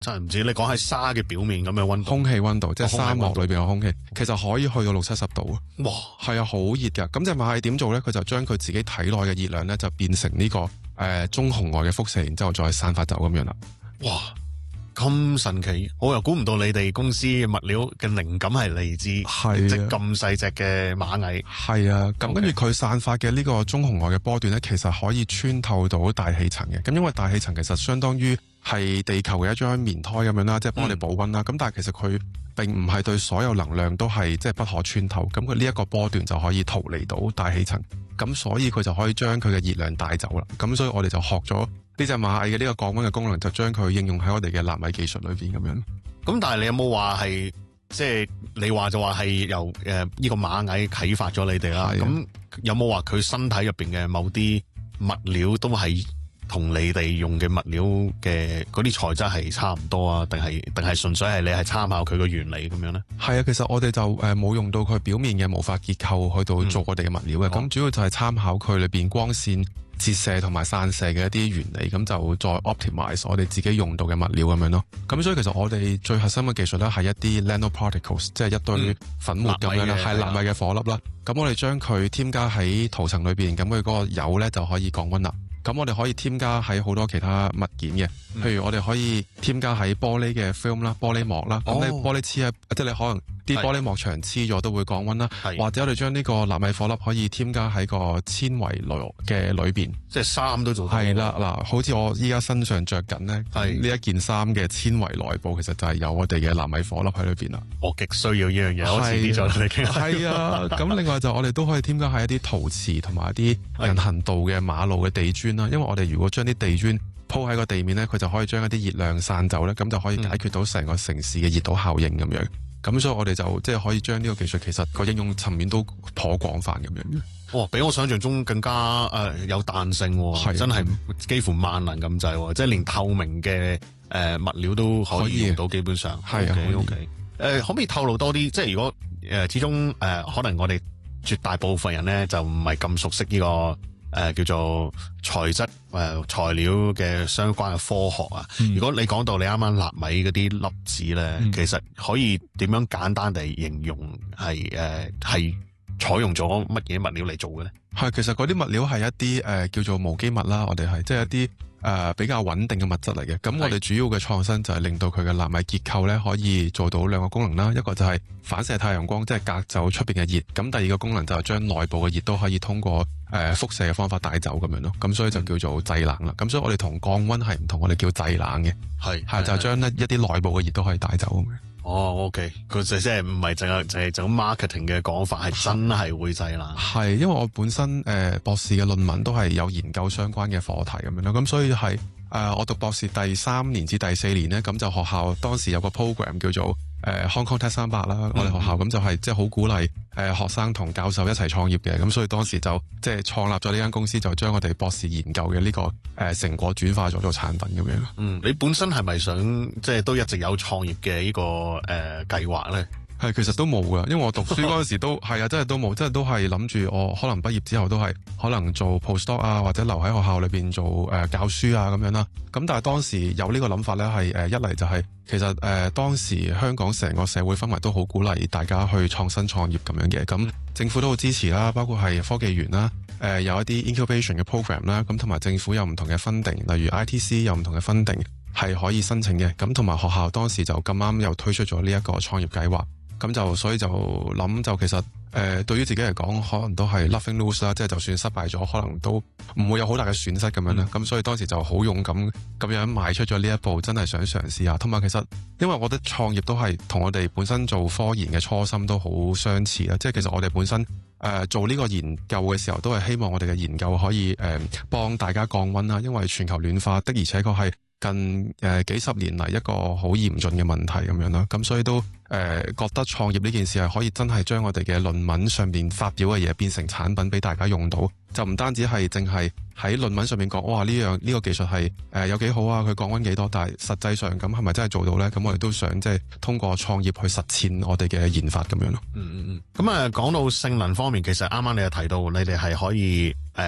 真係唔知，你講喺沙嘅表面咁嘅溫度， 空氣溫度即係沙漠裏邊嘅空氣，其實可以去到60-70度啊！ 哇， 係啊，好熱㗎。咁隻螞蟻點做咧？佢就將佢自己體內嘅熱量咧，就變成呢個中紅外嘅輻射，然之後再散發走咁樣啦。 哇！咁神奇，我又估唔到你哋公司嘅物料嘅靈感係嚟自即咁細隻嘅螞蟻。 係啊，咁跟住佢散發嘅呢個中紅外嘅波段咧，其實可以穿透到大氣層嘅。咁因為大氣層其實相當於係地球嘅一張棉胎咁樣啦，即係幫我哋保溫啦。咁但係其實佢並唔係對所有能量都係即係不可穿透。咁佢呢一個波段就可以逃離到大氣層。咁所以佢就可以將佢嘅熱量帶走啦。咁所以我哋就學咗呢隻螞蟻嘅呢個降溫嘅功能，就將佢應用喺我哋嘅納米技術裏邊咁樣。 咁但係你有冇話係即係你話就話係由呢個螞蟻啟發咗你哋啦？咁有冇話佢身體入邊嘅某啲物料都係同你哋用嘅物料嘅嗰啲材質係差唔多啊？定係純粹係你係參考佢個原理咁樣咧？係啊，其實我哋就冇用到佢表面嘅毛髮結構去到做我哋嘅物料嘅。咁主要就係參考佢裏邊光線折射同埋散射嘅一啲原理，咁就再 optimize 我哋自己用到嘅物料咁樣咯。咁所以其實我哋最核心嘅技術咧係一啲 nanoparticles，即係一堆粉末咁樣啦，係納米嘅顆粒啦。咁我哋將佢添加喺塗層裏邊，咁佢嗰個油咧就可以降溫啦。咁我哋可以添加喺好多其他物件嘅，譬如我哋可以添加喺玻璃嘅 film 啦、玻璃膜啦。咁你玻璃黐喺，即係你可能啲玻璃膜牆黐咗都會降溫啦。或者我哋將呢個納米顆粒可以添加喺個纖維嘅裏邊，即係衫都做到。係啦，嗱，好似我依家身上着緊咧，呢一件衫嘅纖維內部其實就係有我哋嘅納米顆粒喺裏邊啦。我極需要呢樣嘢，我遲啲再同你傾。係啊，咁另外就我哋都可以添加喺一啲陶瓷同埋一啲人行道嘅馬路嘅地磚啦。因為我哋如果將啲地磚鋪喺個地面咧，佢就可以將一啲熱量散走咧，咁就可以解決到成個城市嘅熱島效應咁樣。咁所以我哋就即係可以將呢個技術，其實個應用層面都頗廣泛咁樣。哇，比我想象中更加有彈性，真係幾乎萬能咁滯，即係連透明嘅物料都可以用到，基本上。係啊，OK。可唔可以透露多啲？即係如果始終可能我哋絕大部分人咧就唔係咁熟悉呢個。叫做材質材料嘅相關嘅科學啊。如果你講到你啱啱納米嗰啲粒子咧，其實可以點樣簡單地形容係採用咗乜嘢物料嚟做嘅咧？係，其實嗰啲物料係一啲叫做無機物啦，我哋係即係一啲比較穩定嘅物質嚟嘅。咁我哋主要嘅創新就係令到佢嘅納米結構咧可以做到兩個功能啦，一個就係反射太陽光，即係隔走出邊嘅熱。咁第二個功能就係將內部嘅熱都可以通過輻射嘅方法帶走咁樣咯。咁所以就叫做製冷啦。咁所以我哋同降溫係唔同，我哋叫製冷嘅。係就將一啲內部嘅熱都可以帶走咁樣。OK， 佢即係唔係淨係就 marketing 嘅講法，係真係會製冷。係，因為我本身博士嘅論文都係有研究相關嘅課題咁樣咯，咁所以係我讀博士第3年至第4年咧，咁就學校當時有個 program 叫做Hong Kong Tech 300啦，我哋學校咁就係即係好鼓勵學生同教授一齊創業嘅，咁所以當時就即係創立咗呢間公司，就將我哋博士研究嘅呢個成果轉化咗做產品咁樣。你本身係咪想即係都一直有創業嘅呢個計劃咧？係，其實都冇噶，因為我讀書嗰陣時都係啊，真係都冇，真係都係諗住我可能畢業之後都係可能做 postdoc 啊，或者留喺學校裏邊做教書啊咁樣啦。咁但係當時有呢個諗法咧，係一嚟就係其實當時香港成個社會氛圍都好鼓勵大家去創新創業咁樣嘅，咁政府都好支持啦，包括係科技園啦，有一啲 incubation 嘅 program 啦，咁同埋政府有唔同嘅 funding，例如 ITC 有唔同嘅 funding 係可以申請嘅，咁同埋學校當時就咁啱又推出咗呢一個創業計劃。咁就所以就諗就其實對於自己嚟講可能都係 nothing lose 啦，即係就算失敗咗可能都唔會有好大嘅損失咁樣啦。咁所以當時就好勇敢咁樣邁出咗呢一步，真係想嘗試下。同埋其實因為我覺得創業都係同我哋本身做科研嘅初心都好相似啦，即係其實我哋本身做呢個研究嘅時候都係希望我哋嘅研究可以幫大家降溫啦，因為全球暖化的而且確係近幾十年嚟一個好嚴峻嘅問題咁樣啦，咁所以都覺得創業呢件事係可以真係將我哋嘅論文上面發表嘅嘢變成產品俾大家用到，就唔單止係淨係喺論文上面講，哇呢個技術係有幾好啊，佢降溫幾多，但係實際上咁係咪真係做到呢？咁我哋都想即係通過創業去實踐我哋嘅研發咁樣咯。咁講到性能方面，其實啱啱你又提到你哋係可以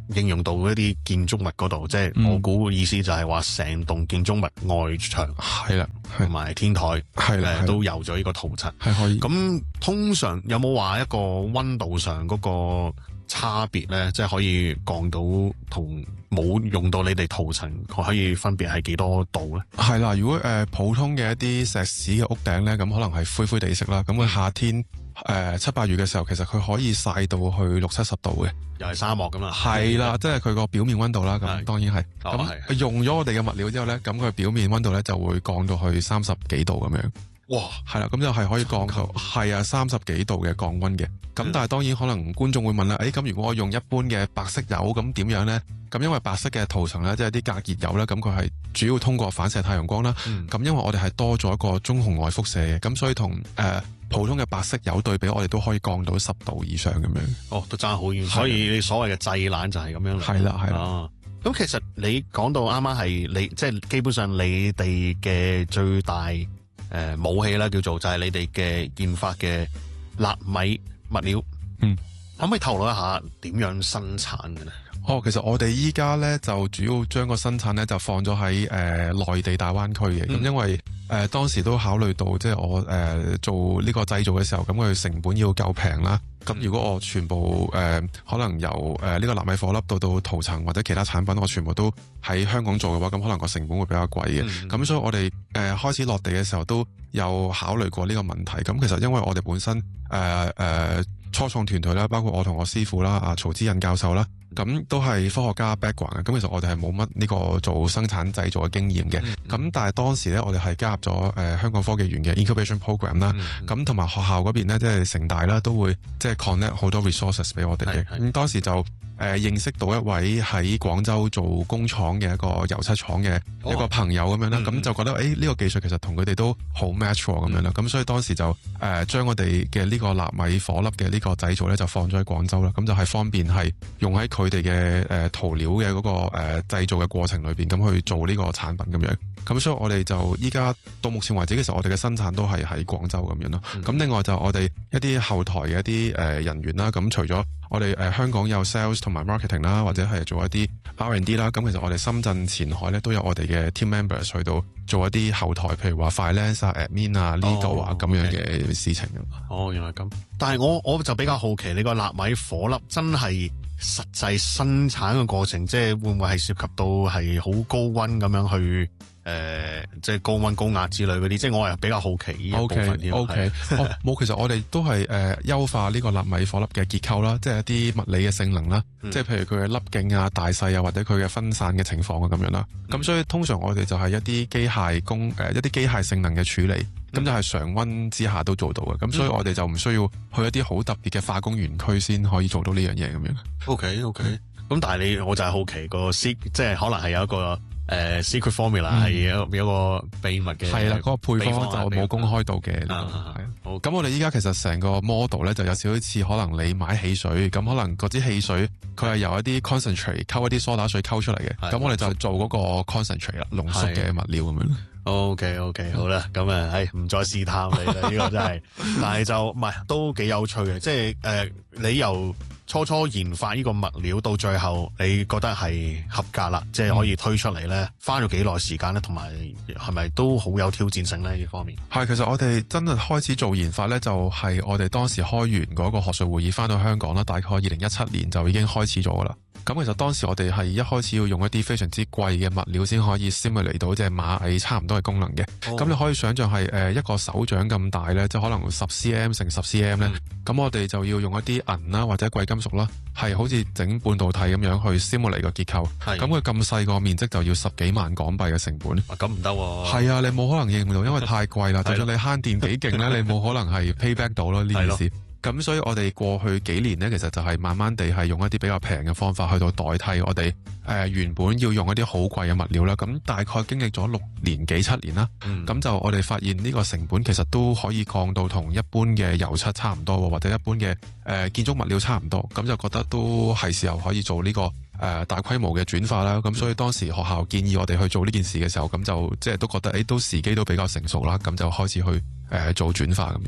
應用到一啲建築物嗰度，即係我估意思就係話成棟建築物外牆係啦， 同埋天台係啦， 都有咗呢個塗層， 係可以。 咁通常有冇話一個溫度上嗰個差別咧？即係可以降到同冇用到你哋塗層，可以分別係幾多度咧？ 係啦，如果普通嘅一啲石屎嘅屋頂咧，咁可能係灰灰地色啦。咁佢夏天7、8月嘅時候，其實佢可以曬到去60、70度嘅， 又係沙漠㗎嘛。 係啦，即係佢個表面溫度啦。咁當然係。咁用咗我哋嘅物料之後咧，咁佢表面溫度咧就會降到去30幾度咁樣。 哇， 係啦，咁就係可以降到係啊30幾度嘅降溫嘅。咁但係當然可能觀眾會問啦，咁如果我用一般嘅白色油咁點樣咧？咁因為白色嘅塗層咧，即係啲隔熱油咧，咁佢係主要通過反射太陽光啦。咁因為我哋係多咗一個中紅外輻射嘅，咁所以同普通嘅白色油對比，我哋都可以降到10度以上咁樣。 哦，都爭好遠，所以你所謂嘅製冷就係咁樣嚟。 係啦，係啦。 咁其實你講到啱啱係你即係基本上你哋嘅最大武器啦，叫做就係你哋嘅研發嘅納米物料。可唔可以透露一下點樣生產嘅咧？ 其實我哋依家咧就主要將個生產咧就放咗喺內地大灣區嘅。咁因為當時都考慮到即係我做呢個製造嘅時候，咁佢成本要夠平啦。咁如果我全部可能由呢個納米火粒到塗層或者其他產品，我全部都喺香港做嘅話，咁可能個成本會比較貴嘅。咁所以我哋開始落地嘅時候都有考慮過呢個問題。咁其實因為我哋本身初創團隊啦，包括我同我師傅啦，曹之印教授啦，咁都係科學家 background 嘅。咁其實我哋係冇乜呢個做生產製造嘅經驗嘅。咁但係當時咧，我哋係加入咗香港科技園嘅 incubation program 啦。咁同埋學校嗰邊咧，即係城大啦，都會即係 connect 好多 resources 俾我哋嘅。咁當時就認識到一位喺廣州做工廠嘅一個油漆廠嘅一個朋友咁樣啦。咁就覺得呢個技術其實同佢哋都好 match 咁樣啦。咁所以當時就將我哋嘅呢個納米火粒嘅呢個製造咧就放咗喺廣州啦。咁就係方便係用喺佢哋嘅塗料嘅嗰個製造嘅過程裏邊，咁去做呢個產品咁樣。咁所以我哋就依家到目前為止，其實我哋嘅生產都係喺廣州咁樣咯。咁另外就我哋一啲後台嘅一啲人員啦，咁除咗我哋香港有 sales 同埋 marketing 啦，或者係做一啲 R&D 啦，咁其實我哋深圳前海咧都有我哋嘅 team members 去到做一啲後台，譬如話 finance 啊、admin 啊、legal 啊咁樣嘅事情。 原來咁。但係我就比較好奇，你個納米火粒真係實際生產嘅過程，即係會唔會係涉及到係好高溫咁樣去即係高溫高壓之類嗰啲？即係我係比較好奇呢一部分添。 冇，其實我哋都係優化呢個納米火粒嘅結構啦，即係一啲物理嘅性能啦，即係譬如佢嘅粒徑啊、大細啊，或者佢嘅分散嘅情況啊咁樣啦。咁所以通常我哋就係一啲機械一啲機械性能嘅處理。咁就係常溫之下都做到嘅，咁所以我哋就唔需要去一啲好特別嘅化工園區先可以做到呢樣嘢咁樣。 OK，咁但係我就係好奇即係可能係有一個secret formula 係有個秘密嘅。係啦，嗰個配方就冇公開到嘅。好，咁我哋依家其實成個 model 咧就有少少似可能你買汽水，咁可能嗰支汽水佢係由一啲 concentrate 溝一啲梳打水溝出嚟嘅，咁我哋就做嗰個 concentrate 啦，濃縮嘅物料咁樣。OK， 好啦，咁唔再試探你啦，呢個真係，但係就唔係都幾有趣嘅，即係你由初研發呢個物料到最後，你覺得係合格啦，即係可以推出嚟咧，花咗幾耐時間咧，同埋係咪都好有挑戰性咧？呢方面係，其實我哋真係開始做研發咧，就係我哋當時開完嗰個學術會議翻到香港啦，大概2017年就已經開始咗噶啦。咁其實當時我哋係一開始要用一啲非常之貴嘅物料先可以 simulate 到即係螞蟻差唔多嘅功能嘅。咁你可以想象係一個手掌咁大咧，即係可能10 cm 乘10 cm 咧。咁我哋就要用一啲銀啦或者貴金屬啦，係好似整半導體咁樣去 simulate 個結構。咁佢咁細個面積就要10幾萬港幣嘅成本。 咁唔得喎。 係啊，你冇可能應唔到，因為太貴啦。就算你慳電幾勁咧，你冇可能係 pay back 到咯呢件事。咁所以我哋過去幾年呢，其實就係慢慢地係用一啲比較平嘅方法去到代替我哋原本要用一啲好貴嘅物料啦。咁大概經歷咗6年幾7年啦，咁就我哋發現呢個成本其實都可以降到同一般嘅油漆差唔多，或者一般嘅建築物料差唔多。咁就覺得都係時候可以做呢個大規模嘅轉化啦。咁所以當時學校建議我哋去做呢件事嘅時候，咁就即係都覺得都時機都比較成熟啦。咁就開始去做轉化咁樣咯。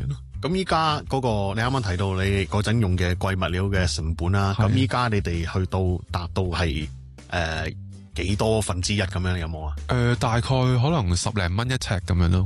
咁依家嗰個你啱啱提到你嗰陣用嘅貴物料嘅成本啦，咁依家你哋去到達到係幾多分之一咁樣有冇啊？ 大概可能10零蚊一尺咁樣咯。